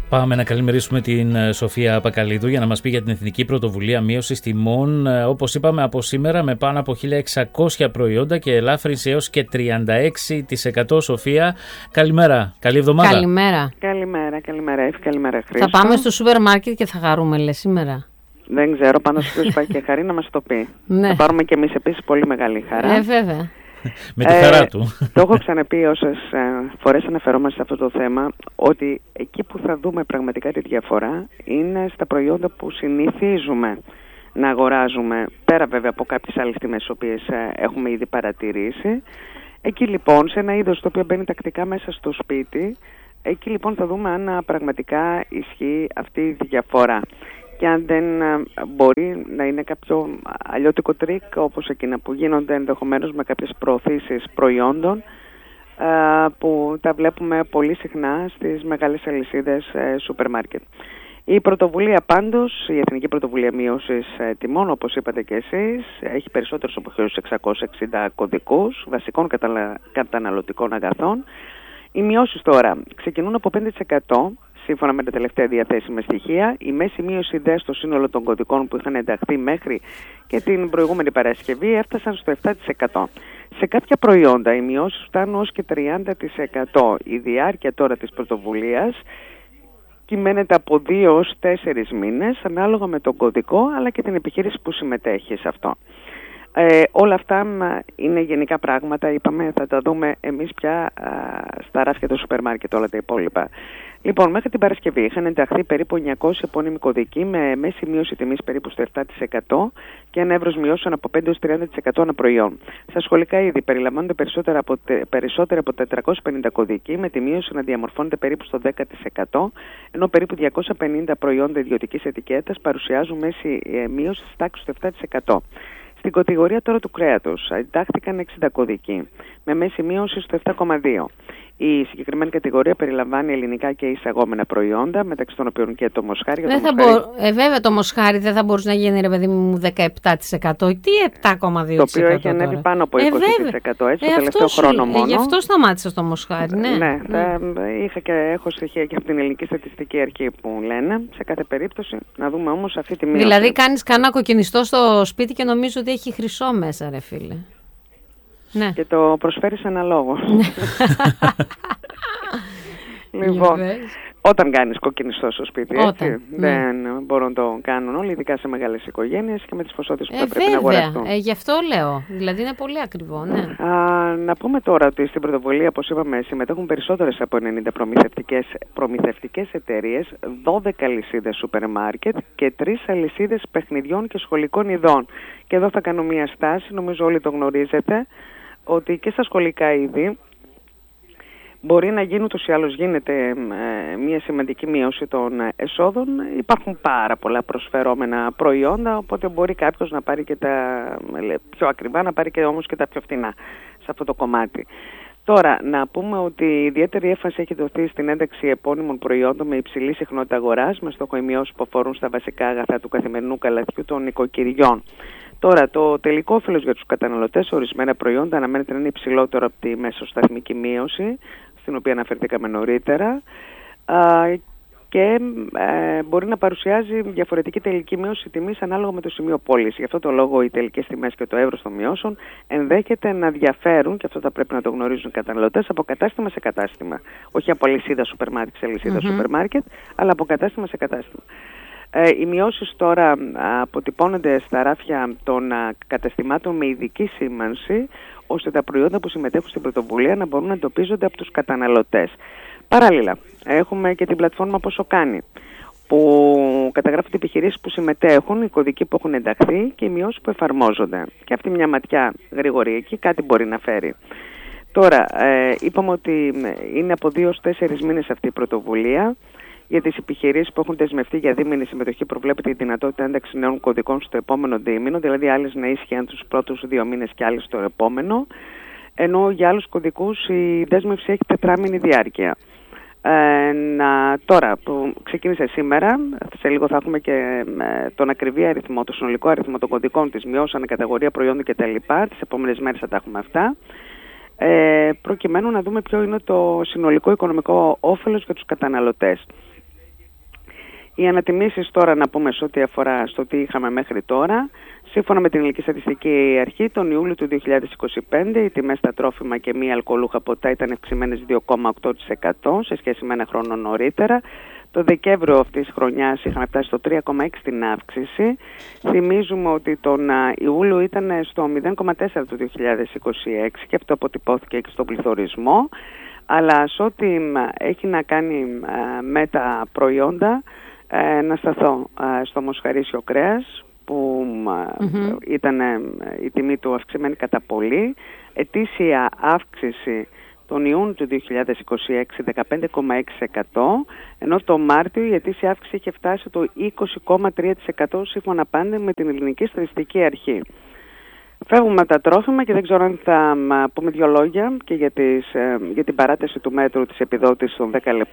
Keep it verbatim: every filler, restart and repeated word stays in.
Πάμε να καλημερίσουμε την Σοφία Πακαλίδου για να μας πει για την Εθνική Πρωτοβουλία Μείωσης Τιμών. Όπως είπαμε, από σήμερα με πάνω από χίλια εξακόσια προϊόντα και ελάφρυνση έως και τριάντα έξι τοις εκατό. Σοφία, καλημέρα. Καλή εβδομάδα. Καλημέρα. Καλημέρα, καλημέρα Εύη, καλημέρα Χρήστο. Θα πάμε στο σούπερ μάρκετ και θα χαρούμε, λες, σήμερα. Δεν ξέρω, πάνω στο οποίο υπάρχει και χαρή να μας το πει. Ναι. Θα πάρουμε και εμείς επίσης πολύ μεγάλη χαρά. Ε, βέβαια. Με τη χαρά του. Ε, το έχω ξαναπεί όσες ε, φορές αναφερόμαστε σε αυτό το θέμα, ότι εκεί που θα δούμε πραγματικά τη διαφορά είναι στα προϊόντα που συνηθίζουμε να αγοράζουμε, πέρα βέβαια από κάποιες άλλες τιμές τις οποίες ε, έχουμε ήδη παρατηρήσει. Εκεί λοιπόν, σε ένα είδος το οποίο μπαίνει τακτικά μέσα στο σπίτι, εκεί λοιπόν θα δούμε αν πραγματικά ισχύει αυτή η διαφορά. Και αν δεν μπορεί να είναι κάποιο αλλιώτικο τρίκ, όπως εκείνα που γίνονται ενδεχομένως με κάποιες προωθήσεις προϊόντων, που τα βλέπουμε πολύ συχνά στις μεγάλες αλυσίδες σούπερ μάρκετ. Η πρωτοβουλία πάντως, η Εθνική Πρωτοβουλία Μείωσης Τιμών, όπως είπατε και εσείς, έχει περισσότερους από χίλια εξακόσιους εξήντα κωδικούς βασικών καταναλωτικών αγαθών. Οι μειώσεις τώρα ξεκινούν από πέντε τοις εκατό. Σύμφωνα με τα τελευταία διαθέσιμα στοιχεία, η μέση μείωση δε στο σύνολο των κωδικών που είχαν ενταχθεί μέχρι και την προηγούμενη Παρασκευή έφτασαν στο επτά τοις εκατό. Σε κάποια προϊόντα οι μειώσεις φτάνουν ως και τριάντα τοις εκατό. Η διάρκεια τώρα της πρωτοβουλίας κυμαίνεται από δύο ως τέσσερις μήνες, ανάλογα με τον κωδικό αλλά και την επιχείρηση που συμμετέχει σε αυτό. Ε, όλα αυτά είναι γενικά πράγματα, είπαμε, θα τα δούμε εμείς πια α, στα ράφια του σούπερ μάρκετ, όλα τα υπόλοιπα. Λοιπόν, μέχρι την Παρασκευή είχαν ενταχθεί περίπου εννιακόσιοι επώνυμοι κωδικοί με μέση μείωση τιμής περίπου στο επτά τοις εκατό και ένα εύρος μειώσεων από πέντε έως τριάντα τοις εκατό ένα προϊόν. Στα σχολικά είδη περιλαμβάνονται περισσότερα από, περισσότερα από τετρακόσιοι πενήντα κωδικοί με τη μείωση να διαμορφώνεται περίπου στο δέκα τοις εκατό, ενώ περίπου διακόσια πενήντα προϊόντα ιδιωτικής ετικέτας παρουσιάζουν μέση ε, μείωση στη τάξη του επτά τοις εκατό. Στην κατηγορία τώρα του κρέατος εντάχθηκαν εξήντα κωδικοί με μέση μείωση στο επτά κόμμα δύο. Η συγκεκριμένη κατηγορία περιλαμβάνει ελληνικά και εισαγόμενα προϊόντα, μεταξύ των οποίων και το μοσχάρι. Δεν θα μοσχάρι... μπο... ε, βέβαια το μοσχάρι δεν θα μπορούσε να γίνει, ρε παιδί μου, δεκαεπτά τοις εκατό. Τι επτά κόμμα δύο τοις εκατό. Το οποίο έχει ανέβει πάνω από είκοσι τοις εκατό έτσι, ε, το τελευταίο αυτό χρόνο μόνο. Ε, γι' αυτό σταμάτησα στο μοσχάρι. Ναι, ναι, ναι. Θα, είχα και έχω στοιχεία και από την Ελληνική Στατιστική Αρχή που λένε σε κάθε περίπτωση. Να δούμε όμως αυτή τη μείωση. Δηλαδή κάνεις κανένα κοκκινιστό στο σπίτι και νομίζω ότι έχει χρυσό μέσα, ρε φίλε. Ναι. Και το προσφέρεις ένα λόγο. Λοιπόν, όταν κάνεις κοκκινιστό στο σπίτι, όταν, έτσι, ναι. δεν μπορούν να το κάνουν όλοι, ειδικά σε μεγάλες οικογένειες και με τις ποσότητες που ε, θα πρέπει βέβαια. να αγοραστούν. Ε, γι' αυτό λέω. Δηλαδή είναι πολύ ακριβό, ναι. Α, να πούμε τώρα ότι στην πρωτοβουλία, όπως είπαμε, συμμετέχουν περισσότερες από ενενήντα προμηθευτικές, προμηθευτικές εταιρείες, δώδεκα αλυσίδες σούπερ μάρκετ και τρεις αλυσίδες παιχνιδιών και σχολικών ειδών. Και εδώ θα κάνω μία στάση, νομίζω όλοι το γνωρίζετε, ότι και στα σχολικά είδη μπορεί να γίνει, ούτως ή άλλως γίνεται ε, μια σημαντική μείωση των εσόδων. Υπάρχουν πάρα πολλά προσφερόμενα προϊόντα, οπότε μπορεί κάποιος να πάρει και τα πιο ακριβά, να πάρει και όμως και τα πιο φθηνά σε αυτό το κομμάτι. Τώρα, να πούμε ότι ιδιαίτερη έμφαση έχει δοθεί στην ένταξη επώνυμων προϊόντων με υψηλή συχνότητα αγοράς, με στόχο οι μειώσεις που αφορούν στα βασικά αγαθά του καθημερινού καλαθιού των νοικοκυριών. Τώρα, το τελικό όφελος για τους καταναλωτές ορισμένα προϊόντα αναμένεται να είναι υψηλότερο από τη μεσοσταθμική μείωση, στην οποία αναφερθήκαμε νωρίτερα, και ε, μπορεί να παρουσιάζει διαφορετική τελική μείωση τιμής ανάλογα με το σημείο πώληση. Γι' αυτό το λόγο οι τελικές τιμές και το εύρος των μειώσεων ενδέχεται να διαφέρουν, και αυτό θα πρέπει να το γνωρίζουν οι καταναλωτές, από κατάστημα σε κατάστημα. Όχι από αλυσίδα σούπερ μάρκετ σε αλυσίδα σούπερ μάρκετ, αλλά από κατάστημα σε κατάστημα. Ε, οι μειώσεις τώρα α, αποτυπώνονται στα ράφια των α, καταστημάτων με ειδική σήμανση, ώστε τα προϊόντα που συμμετέχουν στην πρωτοβουλία να μπορούν να εντοπίζονται από τους καταναλωτές. Παράλληλα, έχουμε και την πλατφόρμα Πόσο Κάνει, που καταγράφονται επιχειρήσεις που συμμετέχουν, οι κωδικοί που έχουν ενταχθεί και οι μειώσεις που εφαρμόζονται. Και αυτή μια ματιά γρήγορη εκεί κάτι μπορεί να φέρει. Τώρα, ε, είπαμε ότι είναι από δύο ως τέσσερις μήνες αυτή η πρωτοβουλία. Για τις επιχειρήσεις που έχουν δεσμευτεί για δίμηνη συμμετοχή προβλέπεται η δυνατότητα ένταξη νέων κωδικών στο επόμενο δίμηνο, δηλαδή άλλες να ίσχυαν τους πρώτους δύο μήνες και άλλες στο επόμενο, ενώ για άλλους κωδικούς η δέσμευση έχει τετράμηνη διάρκεια. Ε, να, τώρα που ξεκίνησε σήμερα, σε λίγο θα έχουμε και ε, τον ακριβή αριθμό, το συνολικό αριθμό των κωδικών, της μειώσης ανακατηγορία προϊόντων κτλ. Τις επόμενες μέρες θα τα έχουμε αυτά. Ε, προκειμένου να δούμε ποιο είναι το συνολικό οικονομικό όφελος για τους καταναλωτές. Οι ανατιμήσεις τώρα, να πούμε σε ό,τι αφορά στο τι είχαμε μέχρι τώρα, σύμφωνα με την Ελληνική Στατιστική Αρχή, τον Ιούλιο του δύο χιλιάδες είκοσι πέντε οι τιμές στα τρόφιμα και μη αλκοολούχα ποτά ήταν αυξημένες δύο κόμμα οκτώ τοις εκατό σε σχέση με ένα χρόνο νωρίτερα. Το Δεκέμβριο αυτής της χρονιάς είχαμε φτάσει στο τρία κόμμα έξι την αύξηση. Θυμίζουμε ότι τον Ιούλιο ήταν στο μηδέν κόμμα τέσσερα του δύο χιλιάδες είκοσι έξι και αυτό αποτυπώθηκε και στον πληθωρισμό. Αλλά σε ό,τι έχει να κάνει με τα προϊόντα, να σταθώ στο μοσχαρίσιο κρέας, που mm-hmm. ήταν η τιμή του αυξημένη κατά πολύ. Ετήσια αύξηση τον Ιούνιο του δύο χιλιάδες είκοσι έξι δεκαπέντε κόμμα έξι τοις εκατό, ενώ το Μάρτιο η ετήσια αύξηση είχε φτάσει το είκοσι κόμμα τρία τοις εκατό σύμφωνα πάντα με την Ελληνική Στατιστική Αρχή. Φεύγουμε τα τρόφιμα και δεν ξέρω αν θα πούμε δύο λόγια και για, τις, για την παράταση του μέτρου της επιδότησης των δέκα